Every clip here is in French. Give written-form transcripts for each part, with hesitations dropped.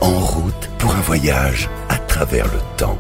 En route pour un voyage à travers le temps.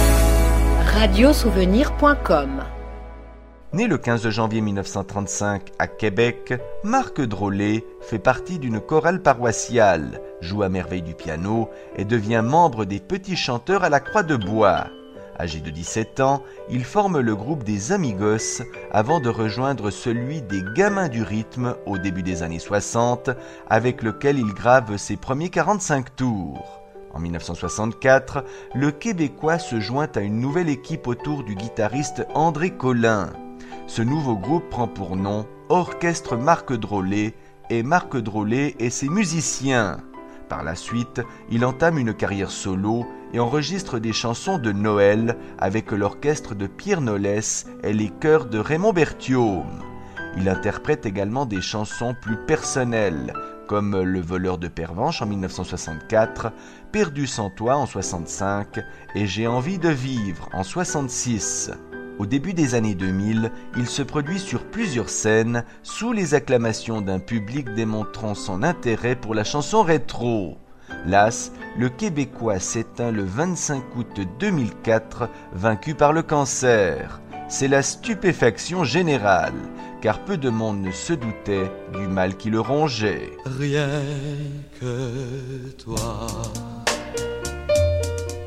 Radiosouvenir.com. Né le 15 janvier 1935 à Québec, Marc Drolet fait partie d'une chorale paroissiale, joue à merveille du piano et devient membre des Petits Chanteurs à la Croix de Bois. Âgé de 17 ans, il forme le groupe des Amigos avant de rejoindre celui des Gamins du rythme au début des années 60, avec lequel il grave ses premiers 45 tours. En 1964, le Québécois se joint à une nouvelle équipe autour du guitariste André Colin. Ce nouveau groupe prend pour nom Orchestre Marc Drolet et Marc Drolet et ses musiciens. Par la suite, il entame une carrière solo et enregistre des chansons de Noël avec l'orchestre de Pierre Nolès et les chœurs de Raymond Berthiaume. Il interprète également des chansons plus personnelles, comme Le voleur de Pervenche en 1964, Perdu sans toi en 65 et J'ai envie de vivre en 66. Au début des années 2000, il se produit sur plusieurs scènes sous les acclamations d'un public démontrant son intérêt pour la chanson rétro. Las, le Québécois s'éteint le 25 août 2004, vaincu par le cancer. C'est la stupéfaction générale, car peu de monde ne se doutait du mal qui le rongeait. Rien que toi.